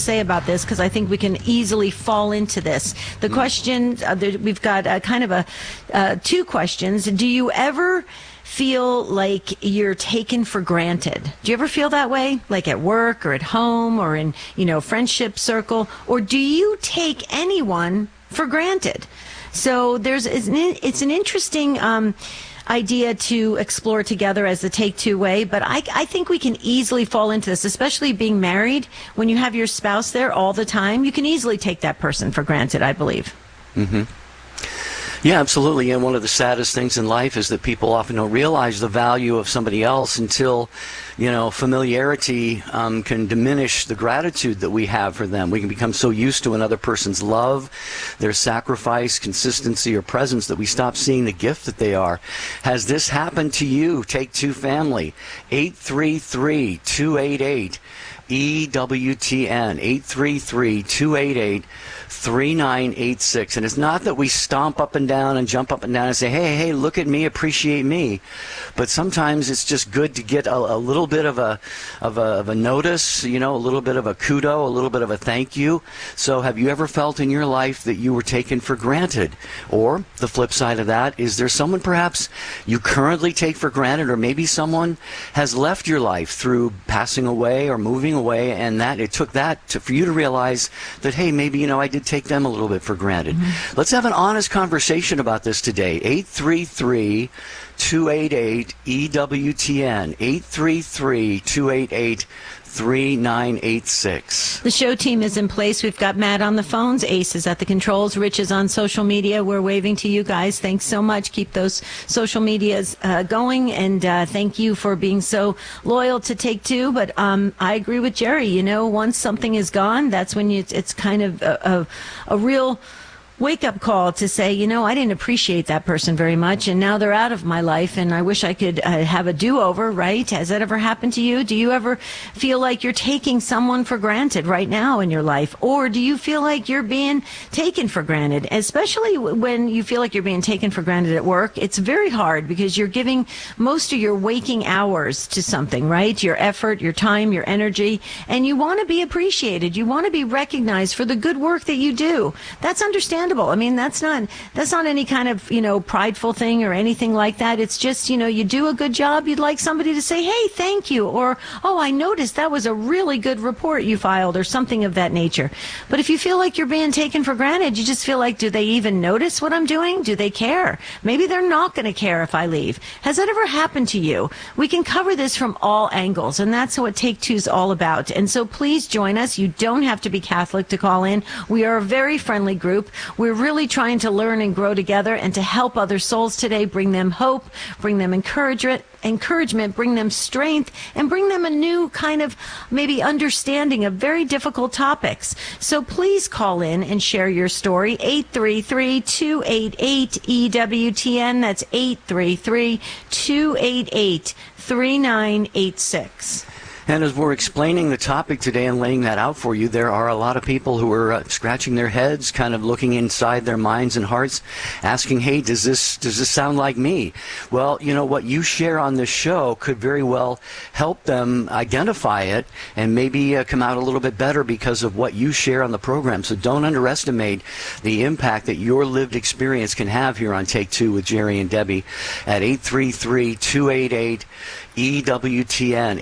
say about this, because I think we can easily fall into this. The question, we've got kind of two questions. Do you ever feel like you're taken for granted? Do you ever feel that way, like at work or at home or in, friendship circle? Or do you take anyone for granted? So it's an interesting idea to explore together as the Take Two way, but I think we can easily fall into this, especially being married. When you have your spouse there all the time, you can easily take that person for granted, I believe. Mm-hmm. Yeah, absolutely. And one of the saddest things in life is that people often don't realize the value of somebody else until, familiarity can diminish the gratitude that we have for them. We can become so used to another person's love, their sacrifice, consistency, or presence that we stop seeing the gift that they are. Has this happened to you? Take Two family, 833-288. EWTN 833-288-3986. And it's not that we stomp up and down and jump up and down and say, hey, look at me, appreciate me. But sometimes it's just good to get a little bit of a notice, a little bit of a kudo, a little bit of a thank you. So have you ever felt in your life that you were taken for granted? Or the flip side of that, is there someone perhaps you currently take for granted, or maybe someone has left your life through passing away or moving away, and that it took that for you to realize that, hey, maybe I did take them a little bit for granted. Mm-hmm. Let's have an honest conversation about this today. 833-288-EWTN 833-288-3986. The show team is in place. We've got Matt on the phones. Ace is at the controls. Rich is on social media. We're waving to you guys. Thanks so much. Keep those social medias going. And thank you for being so loyal to Take Two. But I agree with Jerry. Once something is gone, that's when it's kind of a real wake-up call to say, I didn't appreciate that person very much, and now they're out of my life, and I wish I could have a do-over, right? Has that ever happened to you? Do you ever feel like you're taking someone for granted right now in your life? Or do you feel like you're being taken for granted? Especially when you feel like you're being taken for granted at work, it's very hard because you're giving most of your waking hours to something, right? Your effort, your time, your energy, and you want to be appreciated. You want to be recognized for the good work that you do. That's understandable. I mean, that's not any kind of, prideful thing or anything like that. It's just, you do a good job. You'd like somebody to say, hey, thank you. Or, oh, I noticed that was a really good report you filed, or something of that nature. But if you feel like you're being taken for granted, you just feel like, do they even notice what I'm doing? Do they care? Maybe they're not going to care if I leave. Has that ever happened to you? We can cover this from all angles, and that's what Take Two's all about. And so please join us. You don't have to be Catholic to call in. We are a very friendly group. We're really trying to learn and grow together and to help other souls today, bring them hope, bring them encouragement, bring them strength, and bring them a new kind of maybe understanding of very difficult topics. So please call in and share your story. 833-288-EWTN. That's 833-288-3986. And as we're explaining the topic today and laying that out for you, there are a lot of people who are scratching their heads, kind of looking inside their minds and hearts, asking, hey, does this sound like me? Well, what you share on this show could very well help them identify it and maybe come out a little bit better because of what you share on the program. So don't underestimate the impact that your lived experience can have here on Take Two with Jerry and Debbie at 833-288 EWTN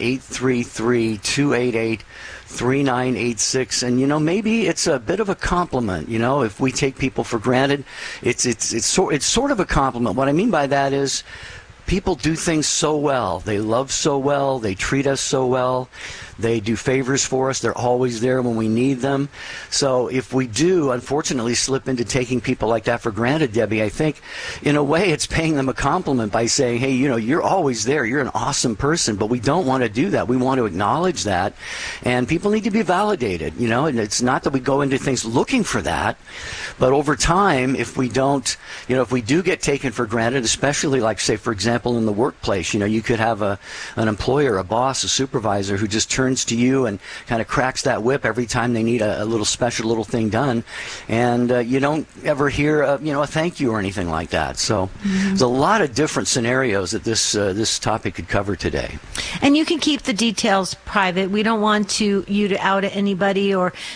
833-288-3986. And maybe it's a bit of a compliment. If we take people for granted, it's sort of a compliment. What I mean by that is people do things so well. They love so well. They treat us so well. They do favors for us. They're always there when we need them. So if we do, unfortunately, slip into taking people like that for granted, Debbie, I think, in a way, it's paying them a compliment by saying, hey, you're always there. You're an awesome person. But we don't want to do that. We want to acknowledge that. And people need to be validated, and it's not that we go into things looking for that. But over time, if we don't, if we do get taken for granted, especially like, say, for example, in the workplace, you could have an employer, a boss, a supervisor who just turns to you and kind of cracks that whip every time they need a little special little thing done, and you don't ever hear a thank you or anything like that. So there's a lot of different scenarios that this topic could cover today. And you can keep the details private. We don't want you to out anybody or